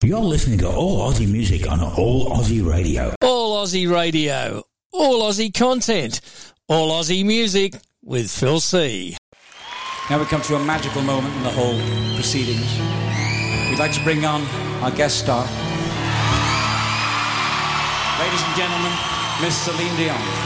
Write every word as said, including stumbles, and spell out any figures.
You're listening to All Aussie Music on All Aussie Radio. All Aussie Radio. All Aussie content. All Aussie music with Phil C. Now we come to a magical moment in the whole proceedings. We'd like to bring on our guest star. Ladies and gentlemen, Miss Celine Dion.